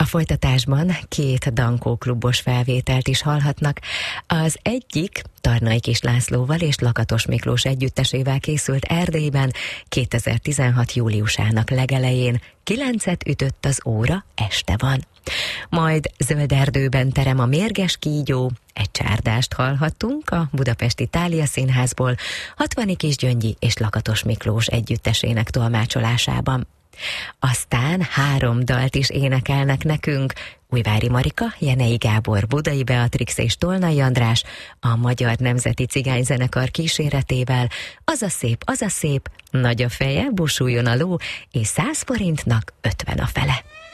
folytatásban 2 Dankó klubos felvételt is hallhatnak. Az egyik Tarnai Kis Lászlóval és Lakatos Miklós együttesével készült Erdélyben 2016. júliusának legelején. 9-et ütött az óra, este van. Majd Zöld erdőben terem a mérges kígyó, egy csárdást hallhattunk a Budapesti Thália Színházból, Hatvani Kisgyöngyi és Lakatos Miklós együttesének tolmácsolásában. Aztán 3 dalt is énekelnek nekünk, Újvári Marika, Jenei Gábor, Budai Beatrix és Tolnai András a Magyar Nemzeti Cigányzenekar kíséretével. Az a szép, nagy a feje, busuljon a ló, és 100 forintnak 50 a fele.